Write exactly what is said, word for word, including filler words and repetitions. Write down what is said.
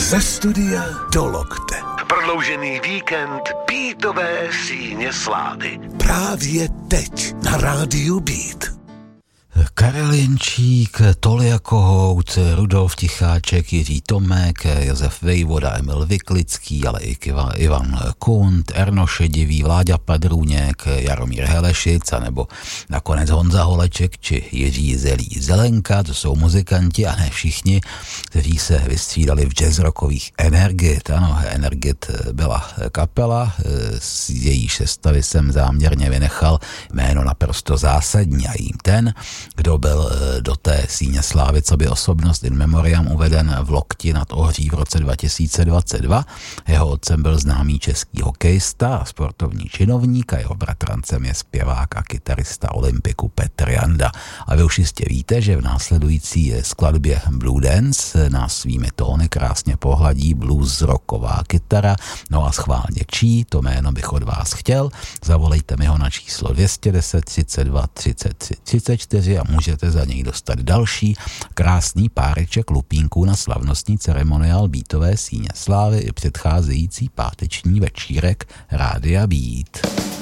Ze studia do lokte. Prodloužený víkend Beatové síně slávy. Právě teď na rádiu Beat. Karel Jenčík, Tolia Kohout, Rudolf Ticháček, Jiří Tomek, Josef Vejvoda, Emil Vyklický, ale i Ivan Kunt, Erno Šedivý, Vláďa Padrůněk, Jaromír Helešic, nebo nakonec Honza Holeček či Jiří Zelí Zelenka. To jsou muzikanti a ne všichni, kteří se vystřídali v jazzrockových Energit. Ano, Energit byla kapela, z její sestavy jsem záměrně vynechal jméno naprosto zásadní a jím ten, kdo byl do té síně slávy coby osobnost in memoriam uveden v Lokti nad Ohří v roce dva tisíce dvacet dva. Jeho otcem byl známý český hokejista a sportovní činovník a jeho bratrancem je zpěvák a kytarista Olympiku Petr Janda. A vy už jistě víte, že v následující skladbě Blue Dance nás svými tóny krásně pohladí blues rocková kytara. No a schválně čí, to jméno bych od vás chtěl. Zavolejte mi ho na číslo dvě stě deset třicet dva třicet tři třicet čtyři a můžete za něj dostat další krásný páreček lupínků na slavnostní ceremoniál Beatové síně slávy i předcházející páteční večírek Rádia Beat.